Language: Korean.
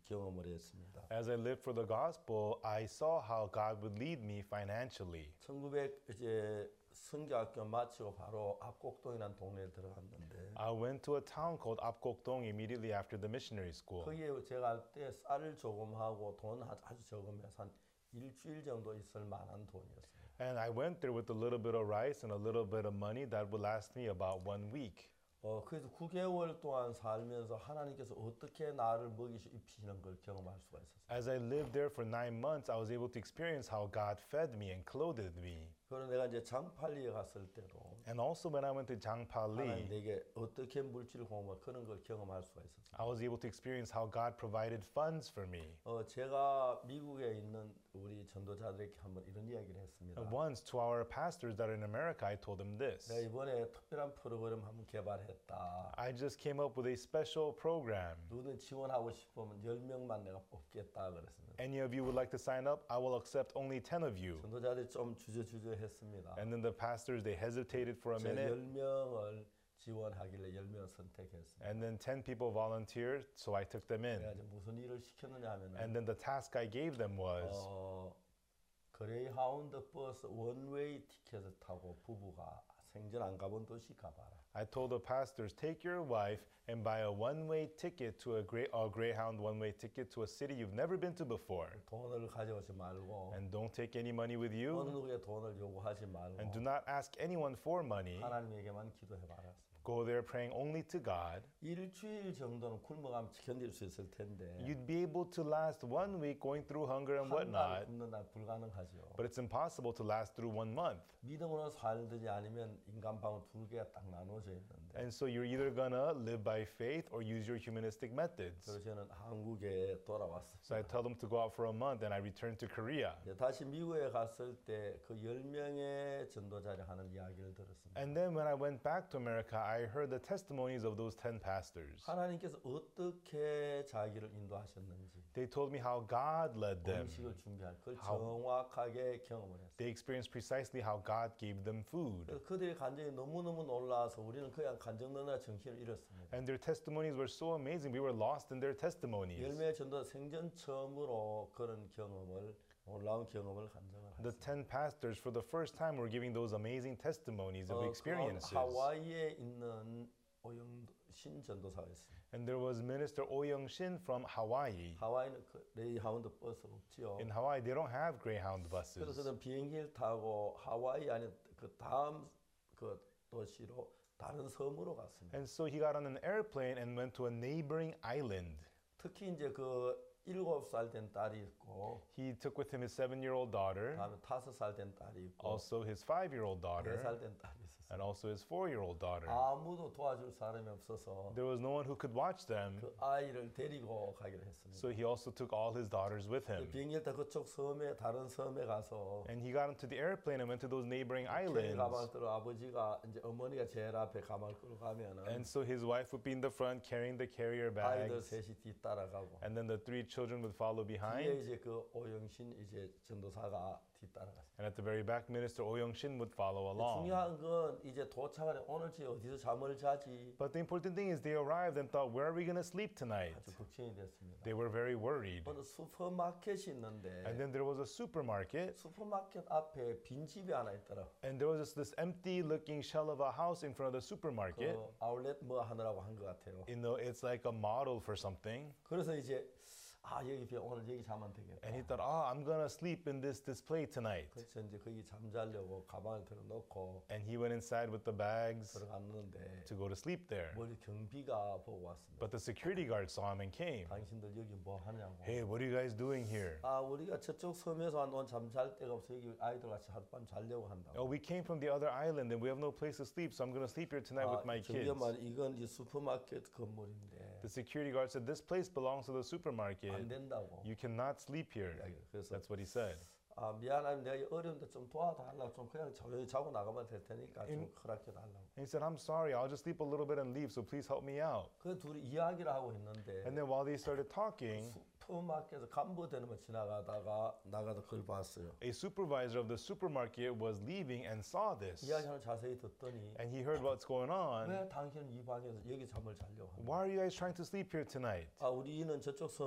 경험을 했습니다. As I lived for the gospel, I saw how God would lead me financially. 1900 이제 선교학교 마치고 바로 압곡동이라는 동네에 들어갔는데 I went to a town called Apgokdong immediately after the missionary school. 거기에 제가 할 때 쌀 조금 하고 돈 아주 적으면서 한 일주일 정도 있을 만한 돈이었어요. And I went there with a little bit of rice and a little bit of money that would last me about 1 week. 그래서 9개월 동안 살면서 하나님께서 어떻게 나를 먹이시고 입히시는 걸 경험할 수가 있었어요. As I lived there for 9 months, I was able to experience how God fed me and clothed me. 그리고 내가 이제 장팔리에 갔을 때도 And also when I went to 하나님 Jangpali, 내게 어떻게 물질 공급을 그런 걸 경험할 수가 있었어요. I was able to experience how God provided funds for me. 제가 미국에 있는 우리 전도자들에게 한번 이런 이야기를 했습니다. And once to our pastors that are in America, I told them this. 내가 이번에 특별한 프로그램 한번 개발했다. I just came up with a special program. 누구든 지원하고 싶으면 10명만 내가 뽑겠다 그랬습니다. Any of you would like to sign up? I will accept only 10 of you. 전도자들이 좀 주저주저 했습니다. And then the pastors, they hesitated for a 제가 minute. 10명을 지원하길래 10명 선택했습니다. And then 10 people volunteered, so I took them 내가 in. 이제 무슨 일을 시켰느냐 하면 And then the task I gave them was 그레이하운드 버스 원웨이 티켓을 타고 부부가 생전 안 가본 도시 가봐라. I told the pastors, take your wife and buy a one-way ticket to a Greyhound one-way ticket to a city you've never been to before. 돈을 가져오지 말고 And don't take any money with 어느 you. 누구의 돈을 요구하지 말고 And do not ask anyone for money. 하나님에게만 기도해봐라. Go there praying only to God. 일주일 정도는 굶어가면 견딜 수 있을 텐데 You'd be able to last 1 week going through hunger and 한 달 whatnot. 굶는 날 불가능하죠. But it's impossible to last through 1 month. 믿음으로 살든지 아니면 인간방울 두 개가 딱 나눠져 있는데 And so you're either gonna live by faith or use your humanistic methods. 그래서 저는 한국에 돌아왔어요. So I tell them to go out for a month and I return to Korea. 다시 미국에 갔을 때 그 10명의 전도자를 하는 이야기를 들었습니다. And then when I went back to America, I heard the testimonies of those 10 pastors. 하나님께서 어떻게 자기를 인도하셨는지 They told me how God led them. 음식을 준비할 그걸 정확하게 경험을 했어요. They experienced precisely how God gave them food. 그래서 그들의 간증이 너무너무 놀라서 우리는 그냥 간증 넣느라 정신을 잃었습니다. And their testimonies were so amazing. We were lost in their testimonies. 열매 전도 생전 처음으로 그런 경험을 놀라운 경험을 간증을 The 했습니다. 10 pastors, for the first time, were giving those amazing testimonies of experiences. 하와이에 있는 오영신 전도사가 있습니다. And there was Minister Oh Young-shin from Hawaii. 하와이는 그 레이하운드 버스 없지요. In Hawaii, they don't have Greyhound 그래서 buses. 그는 비행기를 타고 하와이 아닌 그 다음 그 도시로 다른 섬으로 갔습니다. And so he got on an airplane and went to a neighboring island. 특히 이제 그 7살 된 딸이 있고 He took with him his 7-year-old daughter, 다음에 5살 된 딸이 있고 also his 5-year-old daughter, 4살 된 딸이 있었어요. and also his 4-year-old daughter. 아무도 도와줄 사람이 없어서 There was no one who could watch them, 그 아이를 데리고 가기로 했습니다. so he also took all his daughters with him. 비행기를 타 그쪽 섬에 다른 섬에 가서 And he got into the airplane and went to those neighboring 가방을 islands. 들어 아버지가 이제 어머니가 제일 앞에 가방을 끌고 가면은 And so his wife would be in the front carrying the carrier 아이들 bags, 셋이 뒤따라가고 and then the 3 children would follow 뒤에 behind. 이제 그 오영신 이제 전도사가 뒤따라갔어요. And at the very back, Minister Oh Young-shin would follow along. 중요한 건 이제 도착을 해 오늘 저 어디서 잠을 자지 But the important thing is they arrived and thought, where are we going to sleep tonight? 아주 걱정이 됐습니다. They were very worried. 어느 슈퍼마켓이 있는데 And then there was a supermarket, 슈퍼마켓 앞에 빈 집이 하나 있더라. and there was this empty looking shell of a house in front of the supermarket. 그 아울렛 뭐 하느라고 한 것 같아요. It's like a model for something. 그래서 이제 여기 오늘 여기 자면 되겠다. And he thought, I'm going to sleep in this display tonight. 그래서 이제 거기 잠자려고 가방을 들어놓고 And he went inside with the bags 들어갔는데 to go to sleep there. 머리 경비가 보고 왔습니다. But the security guard saw him and came. 당신들 여기 뭐 하냐고. Hey, what are you guys doing here? 우리가 저쪽 섬에서 온 잠잘 데가 없어 여기 아이들 같이 하룻밤 자려고 한다고. Oh, we came from the other island and we have no place to sleep, so I'm going to sleep here tonight with my kids. 말 이건 이 슈퍼마켓 건물인데 The security guard said, this place belongs to the 안 supermarket. 된다고. You cannot sleep here. 그래서 That's what he said. 미안하면 내가 어려운데 좀 도와달라고 좀 그냥 조용히 자고 나가면 될 테니까 좀 허락해 달라고. And he said, I'm sorry, I'll just sleep a little bit and leave, so please help me out. 그 둘이 이야기를 하고 있는데 And then while they started talking, 슈퍼마켓에서 간부되는 거 지나가다가 나가다 그걸 봤어요. a supervisor of the supermarket was leaving and saw this. 이야기를 자세히 듣더니 And he heard what's going on. 왜 당신은 이 방에서 여기 잠을 자려고 하냐. Why are you guys trying to sleep here tonight? 우리는 저쪽 섬